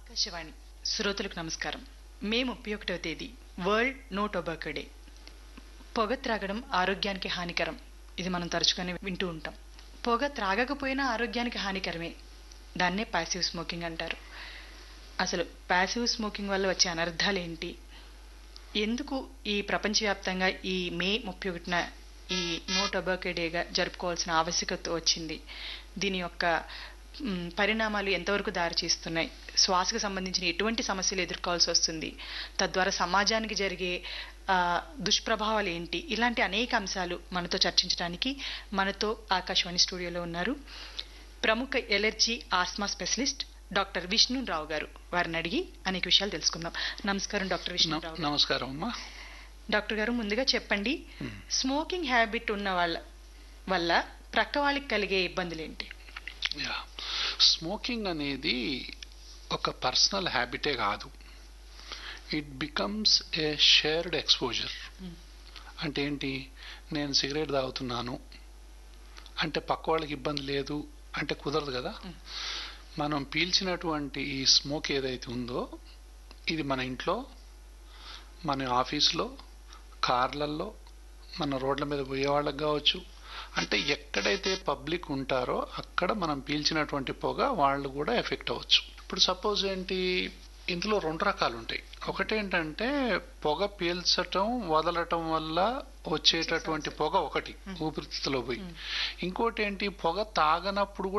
ఆకాశవాణి శ్రోతలకు నమస్కారం. మే 31వ తేదీ వరల్డ్ నో టొబాకో డే. పొగ త్రాగడం ఆరోగ్యానికి హానికరం. ఇది మనం తరచుగానే వింటూ ఉంటాం. పొగ త్రాగకపోయినా ఆరోగ్యానికి హానికరమే. దాన్నే ప్యాసివ్ స్మోకింగ్ అంటారు. అసలు ప్యాసివ్ స్మోకింగ్ వల్ల వచ్చే అనర్థాలు ఏంటి? ఎందుకు ఈ ప్రపంచవ్యాప్తంగా ఈ మే 31న ఈ నో టొబాకో డేగా జరుపుకోవాల్సిన ఆవశ్యకత వచ్చింది? దీని యొక్క పరిణామాలు ఎంతవరకు దారితీస్తున్నాయి? శ్వాసకు సంబంధించిన ఎటువంటి సమస్యలు ఎదుర్కోవాల్సి వస్తుంది? తద్వారా సమాజానికి జరిగే దుష్ప్రభావాలు ఏంటి? ఇలాంటి అనేక అంశాలు మనతో చర్చించడానికి మనతో ఆకాశవాణి స్టూడియోలో ఉన్నారు ప్రముఖ allergy Asma specialist doctor Vishnu Rao గారు. వారిని అడిగి అనేక విషయాలు తెలుసుకుందాం. నమస్కారం డాక్టర్ విష్ణురావు. నమస్కారం అమ్మా. డాక్టర్ గారు, ముందుగా చెప్పండి, స్మోకింగ్ హ్యాబిట్ ఉన్న వల్ల ప్రక్క వాళ్ళకి కలిగే ఇబ్బందులు ఏంటి? స్మోకింగ్ అనేది ఒక పర్సనల్ హ్యాబిటే కాదు, it becomes a shared exposure. అంటే ఏంటి? నేను సిగరెట్ తాగుతున్నాను అంటే పక్క వాళ్ళకి ఇబ్బంది లేదు అంటే కుదరదు కదా. మనం పీల్చినటువంటి ఈ స్మోక్ ఏదైతే ఉందో ఇది మన ఇంట్లో, మన ఆఫీస్లో, కార్లల్లో, మన రోడ్ల మీద పోయే వాళ్ళకి కావచ్చు, అంటే ఎక్కడైతే పబ్లిక్ ఉంటారో అక్కడ మనం పీల్చినటువంటి పొగ వాళ్ళు కూడా ఎఫెక్ట్ అవ్వచ్చు. ఇప్పుడు సపోజ్ ఏంటి, ఇందులో రెండు రకాలు ఉంటాయి. ఒకటేంటంటే పొగ పీల్చటం వదలటం వల్ల వచ్చేటటువంటి పొగ ఒకటి ఊపిరితిత్తులో పోయి, ఇంకోటి ఏంటి పొగ తాగనప్పుడు